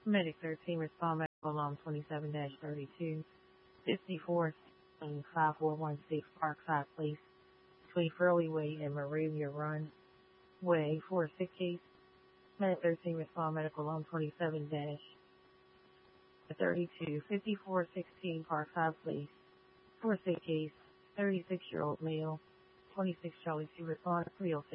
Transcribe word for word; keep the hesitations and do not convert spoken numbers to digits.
Medic thirteen respond medical alarm twenty-seven thirty-two fifty-four five four one six Parkside Place between Furley Way and Moravia Run Way for a sick case. Medic thirteen respond medical alarm twenty-seven thirty-two fifty-four sixteen Parkside Place for a sick case. thirty-six year old male. twenty-six Charlie two respond three oh six.